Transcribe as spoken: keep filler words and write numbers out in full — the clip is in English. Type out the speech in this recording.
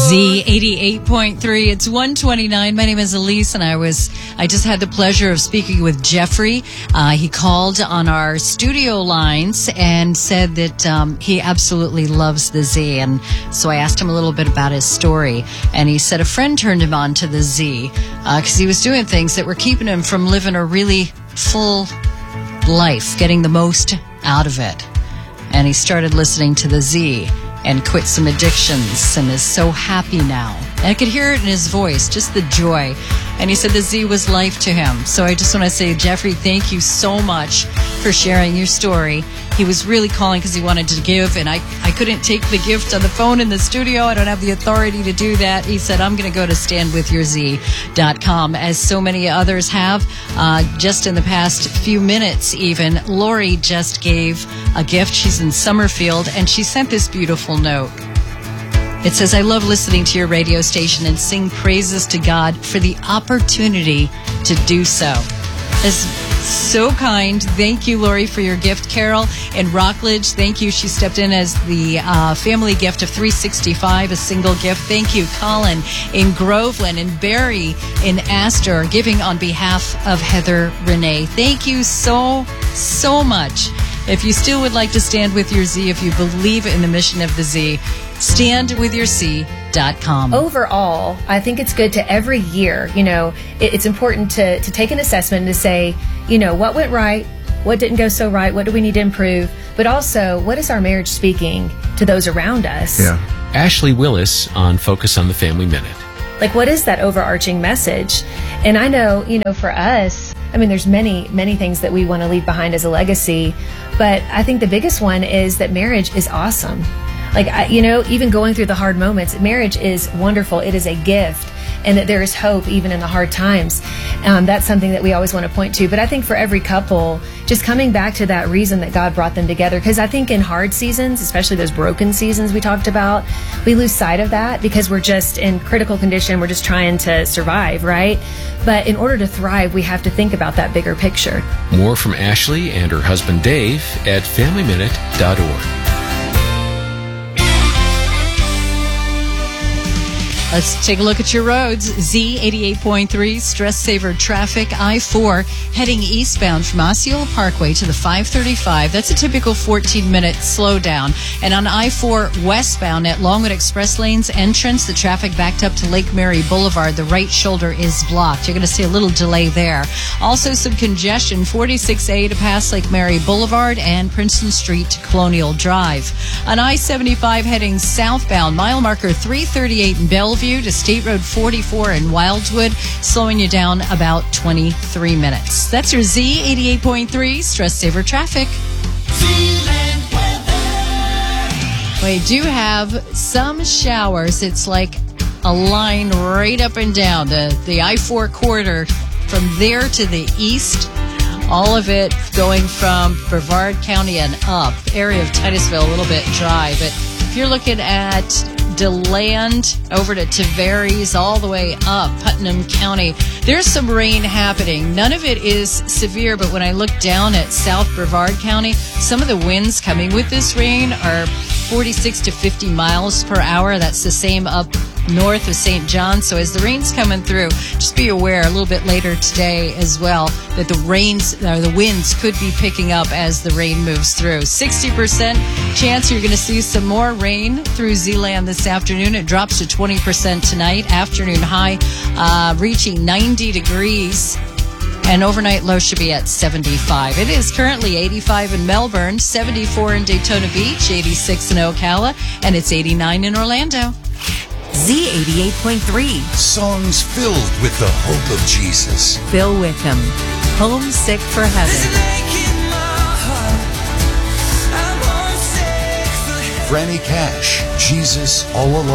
Z eighty-eight point three. It's one twenty-nine. My name is Elise, and I was I just had the pleasure of speaking with Jeffrey. Uh, he called on our studio lines and said that um, he absolutely loves the Z. And so I asked him a little bit about his story, and he said a friend turned him on to the Z because uh, he was doing things that were keeping him from living a really full life, getting the most out of it. And he started listening to the Z and quit some addictions and is so happy now. And I could hear it in his voice, just the joy. And he said the Z was life to him. So I just want to say, Jeffrey, thank you so much for sharing your story. He was really calling because he wanted to give, and I, I couldn't take the gift on the phone in the studio. I don't have the authority to do that. He said, I'm going to go to stand with your z dot com, as so many others have. Uh, just in the past few minutes even, Lori just gave a gift. She's in Summerfield, and she sent this beautiful note. It says, I love listening to your radio station and sing praises to God for the opportunity to do so. That's so kind. Thank you, Lori, for your gift. Carol in Rockledge, thank you. She stepped in as the uh, family gift of three sixty-five, a single gift. Thank you, Colin in Groveland, and Barry in Astor, giving on behalf of Heather Renee. Thank you so, so much. If you still would like to stand with your Z, if you believe in the mission of the Z, stand with your z dot com. Overall, I think it's good to every year, you know, it, it's important to, to take an assessment and to say, you know, what went right, what didn't go so right, what do we need to improve, but also, what is our marriage speaking to those around us? Yeah. Ashley Willis on Focus on the Family Minute. Like, what is that overarching message? And I know, you know, for us, I mean, there's many, many things that we want to leave behind as a legacy, but I think the biggest one is that marriage is awesome. Like, I, you know, even going through the hard moments, marriage is wonderful. It is a gift, and that there is hope even in the hard times. Um, that's something that we always want to point to. But I think for every couple, just coming back to that reason that God brought them together, because I think in hard seasons, especially those broken seasons we talked about, we lose sight of that because we're just in critical condition. We're just trying to survive, right? But in order to thrive, we have to think about that bigger picture. More from Ashley and her husband Dave at family minute dot org. Let's take a look at your roads. Z eighty-eight point three, stress saver traffic. I four heading eastbound from Osceola Parkway to the five thirty-five. That's a typical fourteen minute slowdown. And on I four westbound at Longwood Express Lanes entrance, the traffic backed up to Lake Mary Boulevard. The right shoulder is blocked. You're going to see a little delay there. Also some congestion, forty-six A to pass Lake Mary Boulevard and Princeton Street to Colonial Drive. On I seventy-five heading southbound, mile marker three thirty-eight in Bellevue to State Road forty-four in Wildwood, slowing you down about twenty-three minutes. That's your Z eighty-eight point three stress saver traffic. We do have some showers. It's like a line right up and down the, the I four corridor from there to the east. All of it going from Brevard County and up. Area of Titusville a little bit dry, but if you're looking at DeLand over to Tavares, all the way up Putnam County, there's some rain happening. None of it is severe, but when I look down at South Brevard County, some of the winds coming with this rain are forty-six to fifty miles per hour. That's the same up north of Saint John. So as the rain's coming through, just be aware a little bit later today as well that the rains or the winds could be picking up as the rain moves through. sixty percent chance you're going to see some more rain through Zeeland this afternoon. It drops to twenty percent tonight. Afternoon high uh, reaching ninety degrees. And overnight low should be at seventy-five. It is currently eighty-five in Melbourne, seventy-four in Daytona Beach, eighty-six in Ocala, and it's eighty-nine in Orlando. Z eighty-eight point three. Songs filled with the hope of Jesus. Bill Wickham, Homesick for Heaven. Franny Cash, Jesus All Alone.